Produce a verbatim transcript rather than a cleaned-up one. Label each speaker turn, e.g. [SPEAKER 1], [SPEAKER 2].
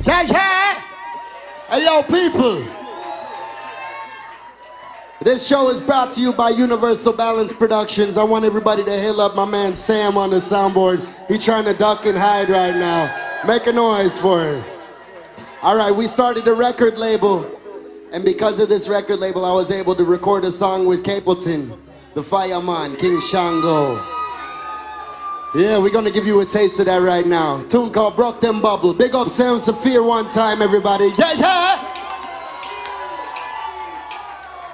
[SPEAKER 1] Yeah, yeah. Hey, yo, people. This show is brought to you by Universal Balance Productions. I want everybody to hail up my man Sam on the soundboard. He trying to duck and hide right now. Make a noise for him. All right, we started a record label. And because of this record label, I was able to record a song with Capleton, the Fireman, King Shango. Yeah, we're gonna give you a taste of that right now. Tune called Broke Them Bubble. Big up Sam Saphir one time, everybody. Yeah, yeah!